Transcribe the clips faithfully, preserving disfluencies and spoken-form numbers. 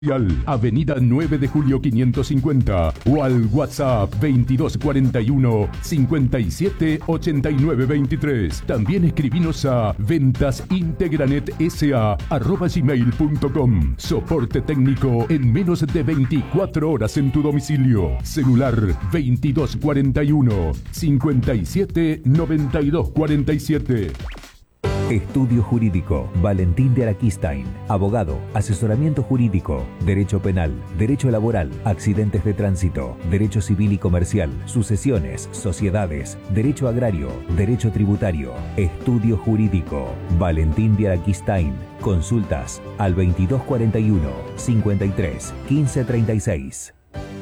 Avenida nueve de julio quinientos cincuenta o al WhatsApp veintidós cuarenta y uno cincuenta y siete ochenta y nueve veintitrés. También escribinos a ventasintegranet.sa arroba gmail punto com. Soporte técnico en menos de veinticuatro horas en tu domicilio. Celular veintidós cuarenta y uno cincuenta y siete noventa y dos cuarenta y siete. Estudio Jurídico, Valentín de Araquistain, abogado, asesoramiento jurídico, derecho penal, derecho laboral, accidentes de tránsito, derecho civil y comercial, sucesiones, sociedades, derecho agrario, derecho tributario. Estudio Jurídico, Valentín de Araquistain. Consultas al veintidós cuarenta y uno cincuenta y tres quince treinta y seis.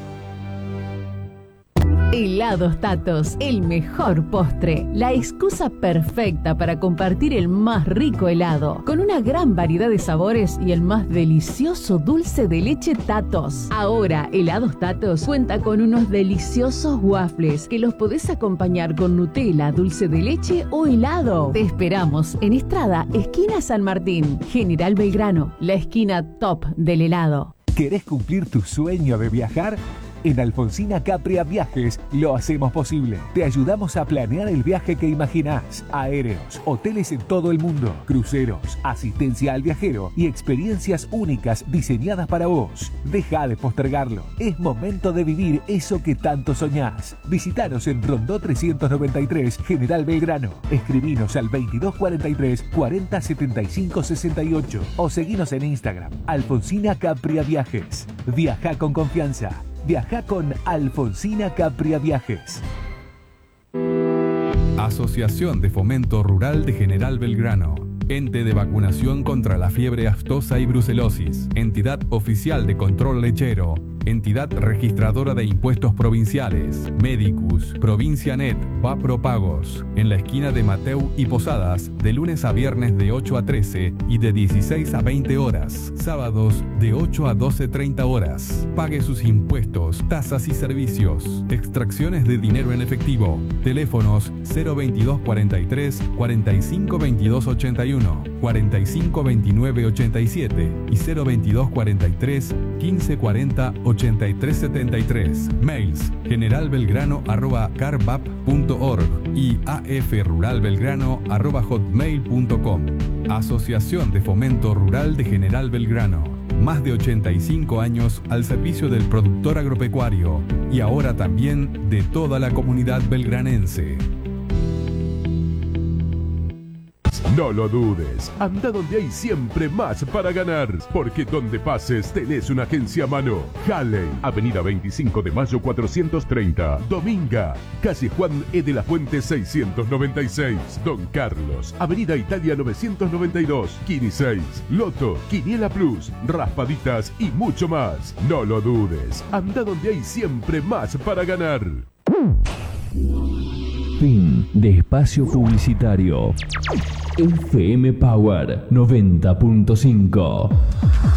Helados Tatos, el mejor postre, la excusa perfecta para compartir el más rico helado, con una gran variedad de sabores y el más delicioso dulce de leche Tatos. Ahora, Helados Tatos cuenta con unos deliciosos waffles que los podés acompañar con Nutella, dulce de leche o helado. Te esperamos en Estrada, esquina San Martín, General Belgrano, la esquina top del helado. ¿Querés cumplir tu sueño de viajar? En Alfonsina Capria Viajes lo hacemos posible. Te ayudamos a planear el viaje que imaginás. Aéreos, hoteles en todo el mundo, cruceros, asistencia al viajero y experiencias únicas diseñadas para vos. Deja de postergarlo. Es momento de vivir eso que tanto soñás. Visitanos en Rondó trescientos noventa y tres, General Belgrano. Escribinos al veintidós cuarenta y tres cuarenta setenta y cinco sesenta y ocho o seguinos en Instagram. Alfonsina Capria Viajes. Viaja con confianza. Viaja con Alfonsina Capria Viajes. Asociación de Fomento Rural de General Belgrano. Ente de vacunación contra la fiebre aftosa y brucelosis. Entidad oficial de control lechero. Entidad registradora de impuestos provinciales. Medicus. Provincia Net. Vapropagos. En la esquina de Mateu y Posadas, de lunes a viernes de ocho a trece y de dieciséis a veinte horas. Sábados de ocho a doce treinta horas. Pague sus impuestos, tasas y servicios. Extracciones de dinero en efectivo. Teléfonos cero veintidós cuarenta y tres cuarenta y cinco veintidós ochenta y uno, cuarenta y cinco veintinueve ochenta y siete y cero veintidós cuarenta y tres quince cuarenta ochenta y tres setenta y tres. Mails generalbelgrano arroba carbap punto org y afruralbelgrano arroba hotmail punto com. Asociación de Fomento Rural de General Belgrano. Más de ochenta y cinco años al servicio del productor agropecuario y ahora también de toda la comunidad belgranense. No lo dudes, anda donde hay siempre más para ganar, porque donde pases tenés una agencia a mano. Halley, Avenida veinticinco de mayo cuatrocientos treinta, Dominga, calle Juan E. de la Fuente seiscientos noventa y seis, Don Carlos, Avenida Italia novecientos noventa y dos, Kini seis, Loto, Quiniela Plus, Raspaditas y mucho más. No lo dudes, anda donde hay siempre más para ganar. Fin de espacio publicitario. F M Power noventa punto cinco.